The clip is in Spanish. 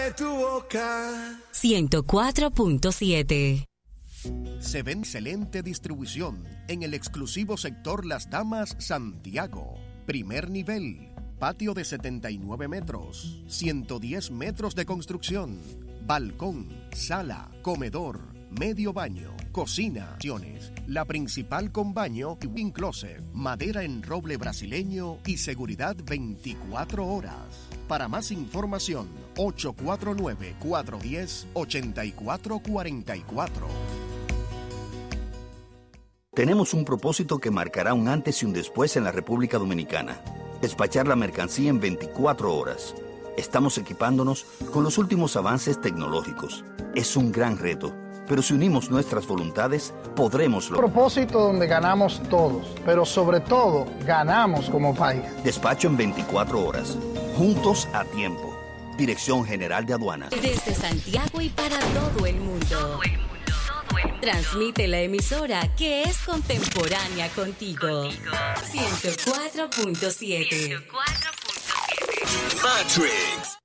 Tu boca. 104.7. Se ve excelente distribución en el exclusivo sector Las Damas Santiago. Primer nivel, patio de 79 metros, 110 metros de construcción, balcón, sala, comedor, medio baño, cocina, la principal con baño y walk-in closet, madera en roble brasileño y seguridad 24 horas. Para más información, 849-410-8444. Tenemos un propósito que marcará un antes y un después en la República Dominicana. Despachar la mercancía en 24 horas. Estamos equipándonos con los últimos avances tecnológicos. Es un gran reto, pero si unimos nuestras voluntades, podremos lograrlo. Un propósito donde ganamos todos, pero sobre todo, ganamos como país. Despacho en 24 horas. Juntos a tiempo. Dirección General de Aduanas. Desde Santiago y para todo el mundo. Transmite la emisora que es contemporánea contigo. 104.7. Matrix.